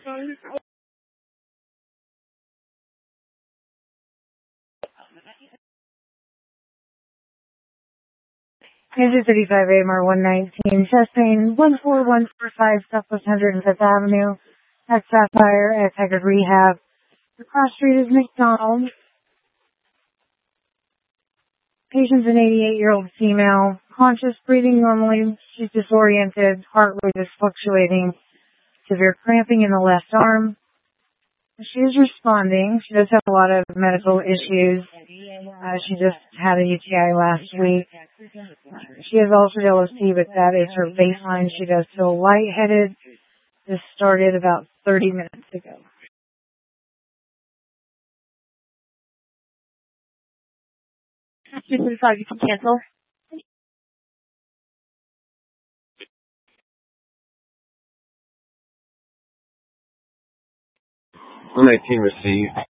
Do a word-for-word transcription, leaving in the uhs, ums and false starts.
Kansas thirty-five A M R one nineteen, chest pain, one four one four five, Southwest one hundred fifth Avenue, at Sapphire, at Haggard Rehab. The cross street is McDonald. Patient's an eighty-eight-year-old female, conscious, breathing normally. She's disoriented, heart rate is fluctuating, severe cramping in the left arm. She is responding. She does have a lot of medical issues. Uh, she just had a U T I last week. She has ulcer L S T, but that is her baseline. She does feel lightheaded. This started about thirty minutes ago. two thirty-five, you can cancel. one nineteen received.